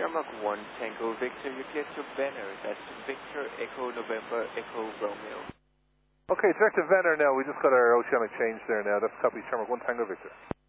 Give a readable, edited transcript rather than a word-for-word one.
Shamrock 1 Tango Victor, you get to Venner. That's Victor Echo November Echo Romeo. Okay, direct to Venner now. We just got our oceanic change there now. That's copy Shamrock 1 Tango Victor.